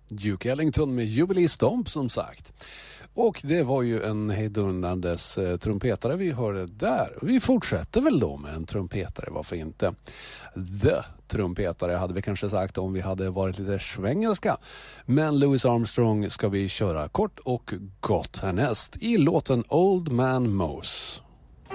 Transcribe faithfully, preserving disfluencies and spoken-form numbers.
Duke Ellington med Jubilee Stomp som sagt. Och det var ju en hejdundrandes eh, trumpetare vi hörde där. Vi fortsätter väl då med en trumpetare, varför inte? The trumpetare hade vi kanske sagt om vi hade varit lite svengelska. Men Louis Armstrong ska vi köra kort och gott härnäst i låten Old Man Mose.